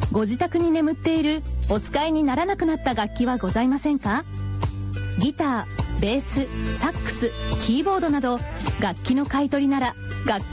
ご自宅に眠っているお使いにならなくなった楽器はございませんか？ギター、ベース、サックス、キーボードなど楽器の買い取りなら楽器